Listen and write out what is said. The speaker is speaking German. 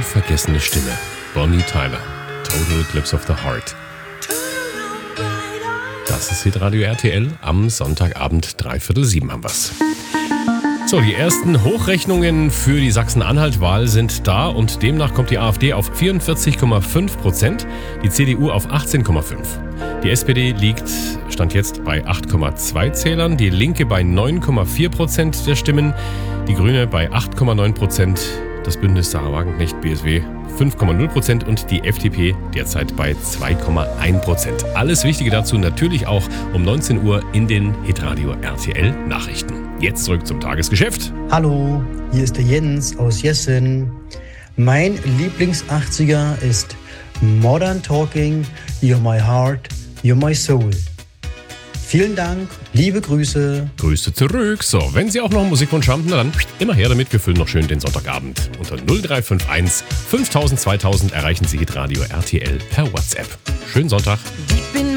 unvergessene Stimme. Bonnie Tyler. Total Eclipse of the Heart. Das ist Hitradio RTL. Am Sonntagabend 6:45 haben wir's. So, die ersten Hochrechnungen für die Sachsen-Anhalt-Wahl sind da und demnach kommt die AfD auf 44,5%, die CDU auf 18,5%. Die SPD liegt, Stand jetzt, bei 8,2 Zählern, die Linke bei 9,4% der Stimmen, die Grüne bei 8,9%, das Bündnis Sarah Wagenknecht BSW 5,0% und die FDP derzeit bei 2,1%. Alles Wichtige dazu natürlich auch um 19 Uhr in den Hitradio RTL Nachrichten. Jetzt zurück zum Tagesgeschäft. Hallo, hier ist der Jens aus Jessen. Mein Lieblings-80er ist Modern Talking, You're My Heart, You're My Soul. Vielen Dank, liebe Grüße. Grüße zurück. So, wenn Sie auch noch einen Musikwunsch haben, na dann immer her damit. Wir füllen noch schön den Sonntagabend. Unter 0351 5000 2000 erreichen Sie Hitradio RTL per WhatsApp. Schönen Sonntag.